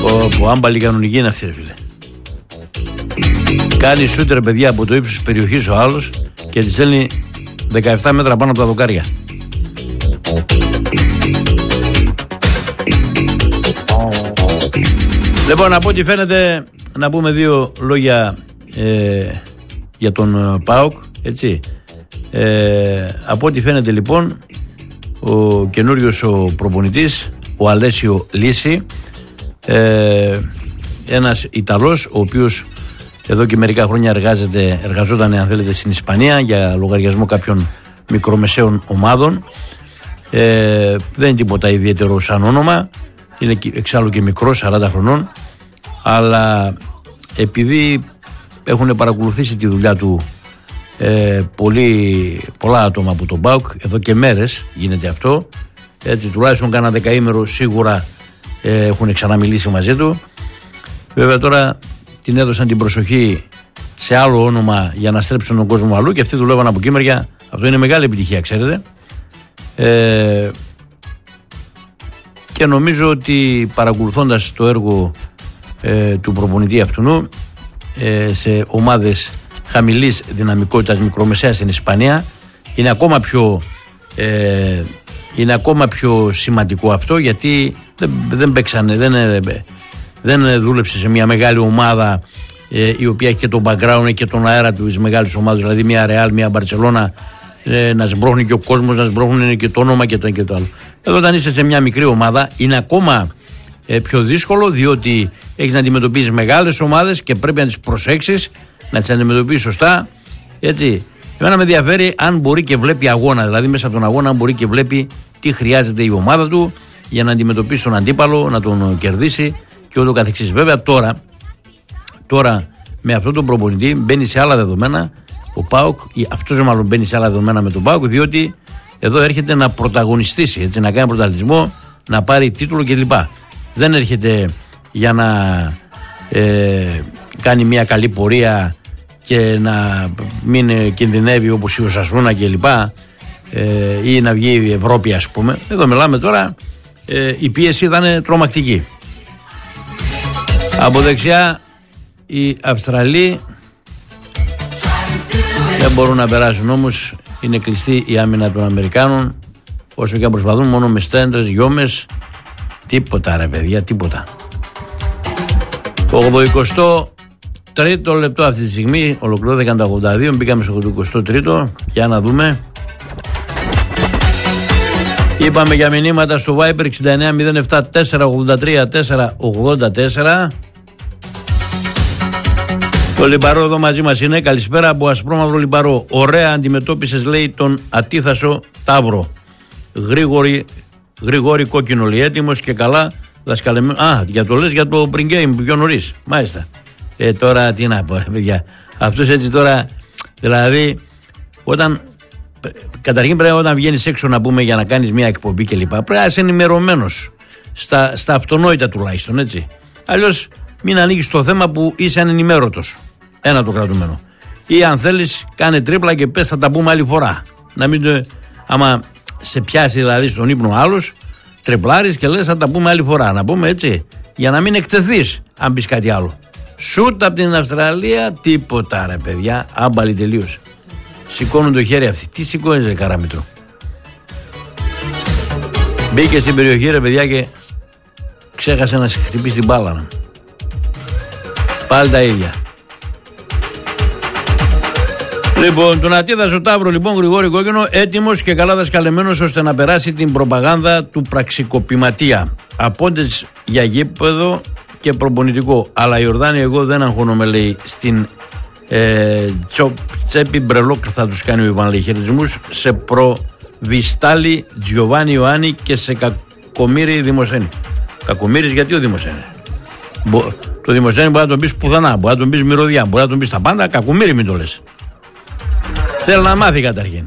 Άμπαλη κανονική είναι αυτή, ρε φίλε. Κάνει σούτερ, παιδιά, από το ύψος της περιοχής ο άλλος και τη στέλνει 17 μέτρα πάνω από τα δοκάρια. Λοιπόν, από ό,τι φαίνεται, να πούμε δύο λόγια για τον ΠΑΟΚ, έτσι. Από ό,τι φαίνεται, λοιπόν, ο καινούριος ο προπονητής, ο Αλέσιο Λύση, ένας Ιταλός, ο οποίος εδώ και μερικά χρόνια εργαζόταν, αν θέλετε, στην Ισπανία για λογαριασμό κάποιων μικρομεσαίων ομάδων. Δεν είναι τίποτα ιδιαίτερο σαν όνομα, είναι εξάλλου και μικρός, 40 χρονών, αλλά επειδή έχουν παρακολουθήσει τη δουλειά του πολλά άτομα από τον ΠΑΟΚ, εδώ και μέρες γίνεται αυτό, έτσι, τουλάχιστον κάνα δεκαήμερο σίγουρα έχουν ξαναμιλήσει μαζί του. Βέβαια τώρα την έδωσαν την προσοχή σε άλλο όνομα για να στρέψουν τον κόσμο αλλού και αυτοί δουλεύαν από εκεί μεριά. Αυτό είναι μεγάλη επιτυχία, ξέρετε. Και νομίζω ότι παρακολουθώντας το έργο του προπονητή αυτού σε ομάδες χαμηλής δυναμικότητας, μικρομεσαίας στην Ισπανία, είναι ακόμα πιο σημαντικό αυτό, γιατί δεν παίξανε, δεν δούλεψε σε μια μεγάλη ομάδα η οποία έχει και τον background και τον αέρα του της μεγάλης ομάδας, δηλαδή μια Real, μια Barcelona, να σμπρώχνει και ο κόσμος, να σμπρώχνει και το όνομα και το άλλο. Εδώ όταν είσαι σε μια μικρή ομάδα είναι ακόμα πιο δύσκολο, διότι έχεις να αντιμετωπίσεις μεγάλες ομάδες και πρέπει να τις προσέξεις, να τις αντιμετωπίσεις σωστά, έτσι. Εμένα με ενδιαφέρει αν μπορεί και βλέπει αγώνα, δηλαδή μέσα από τον αγώνα αν μπορεί και βλέπει τι χρειάζεται η ομάδα του για να αντιμετωπίσει τον αντίπαλο, να τον κερδίσει και ούτω καθεξής. Βέβαια τώρα με αυτόν τον προπονητή μπαίνει σε άλλα δεδομένα ο ΠΑΟΚ, αυτός μάλλον μπαίνει σε άλλα δεδομένα με τον ΠΑΟΚ, διότι εδώ έρχεται να πρωταγωνιστήσει, έτσι, να κάνει πρωταθλητισμό, να πάρει τίτλο κλπ. Δεν έρχεται για να κάνει μια καλή πορεία και να μην κινδυνεύει όπως η Οσασούνα κλπ. Ή να βγει η Ευρώπη, ας πούμε. Εδώ μιλάμε τώρα, η πίεση ήταν τρομακτική. Από δεξιά οι Αυστραλοί δεν μπορούν να περάσουν, όμως είναι κλειστή η άμυνα των Αμερικάνων, όσο και αν προσπαθούν, μόνο με στέντρες, γιόμες, τίποτα ρε παιδιά, τίποτα. 83ο λεπτό αυτή τη στιγμή, ολοκληρώθηκαν τα 82, μπήκαμε στο 83ο, για να δούμε. Είπαμε για μηνύματα στο Viber 6907 483 484. Το Λιμπαρό εδώ μαζί μας είναι. Καλησπέρα από Ασπρόμαυρο Λιμπαρό. Ωραία αντιμετώπισες, λέει, τον Ατίθασο Ταύρο. Γρηγόρη κόκκινο, λέει, έτοιμος και καλά δασκαλεμένο. Α, για το λες για το pre-game πιο νωρίς. Μάλιστα. Τώρα τι να πω, ρε παιδιά. Αυτός έτσι τώρα, δηλαδή, καταρχήν πρέπει όταν βγαίνεις έξω, να πούμε, για να κάνεις μια εκπομπή κλπ. Πρέπει να είσαι ενημερωμένος στα αυτονόητα τουλάχιστον, έτσι. Αλλιώς μην ανοίγεις το θέμα που είσαι ανενημέρωτος. Ένα το κρατούμενο. Ή αν θέλεις, κάνε τρίπλα και πες θα τα πούμε άλλη φορά. Να μην, άμα σε πιάσει δηλαδή στον ύπνο άλλος, τριπλάρεις και λες θα τα πούμε άλλη φορά. Να πούμε έτσι, για να μην εκτεθείς αν πεις κάτι άλλο. Σούτ από την Αυστραλία, τίποτα ρε παιδιά, άμπαλη τελείως. Σηκώνουν το χέρι αυτοί. Τι σηκώνεις ρε Καράμητρο? Μπήκε στην περιοχή ρε παιδιά και ξέχασε να σε χτυπήσει την μπάλα. Πάλι τα ίδια. Λοιπόν, τον Ατίδασο Ταύρο, λοιπόν, Γρηγόρη κόκκινο, έτοιμος και καλά δασκαλεμένος ώστε να περάσει την προπαγάνδα του πραξικοπηματία. Απόντες για γήπεδο και προπονητικό. Αλλά Ιορδάνη, εγώ δεν αγχώνομαι, λέει, στην τσέπη μπρελόκ θα τους κάνει ο Ιβάν, λέει, χαιρετισμούς σε Προβιστάλη, Τζιοβάνι Ιωάννη και σε Κακομύρη Δημοσένη. Κακομύρης γιατί ο Δημοσένη? Το Δημοσένη μπορεί να τον πεις πουθενά, μπορεί να τον πεις μυρωδιά, μπορεί να τον πεις τα πάντα, Κακομύρη μην το λες. Θέλω να μάθει καταρχήν.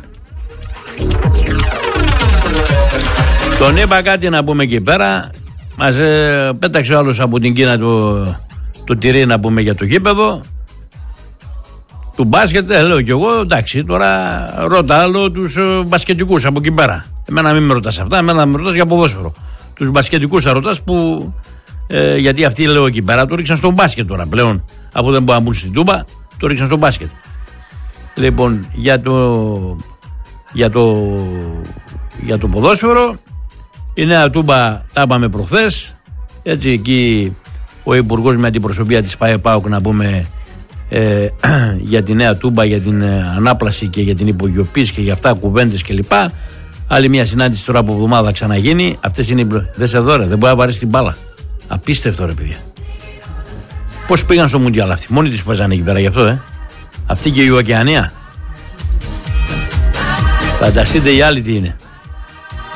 Τον είπα κάτι να πούμε εκεί πέρα. Μας πέταξε ο άλλος από την Κίνα το τυρί να πούμε για το γήπεδο του μπάσκετ. Λέω κι εγώ, εντάξει, τώρα ρώτα άλλο τους μπασκετικούς από εκεί πέρα. Εμένα μην με ρωτάς αυτά, εμένα με ρωτάς για ποδόσφαιρο. Τους μπασκετικούς αρωτάς που γιατί αυτοί λέω εκεί πέρα το ρίξαν στον μπάσκετ τώρα πλέον. Από δεν μπορούν να μπουν στην Τούμπα, το ρίξαν στον μπάσκετ. Λοιπόν, για το ποδόσφαιρο, η Νέα Τούμπα τα είπαμε προχθές. Έτσι εκεί ο Υπουργός με αντιπροσωπεία της ΠΑΕ-ΠΑΟΚ να πούμε για τη Νέα Τούμπα, για την ανάπλαση και για την υπογειοποίηση και για αυτά κουβέντες κλπ. Άλλη μια συνάντηση τώρα από εβδομάδα ξαναγίνει. Αυτές είναι δεν σε δω, δεν μπορεί να βαρέσει την μπάλα. Απίστευτο ρε παιδιά. Πώς πήγαν στο Μουντιάλ αυτοί, μόνοι τις παίζανε εκεί πέρα γι' αυτό Αυτή και η Οκεανία. Φανταστείτε οι άλλοι τι είναι.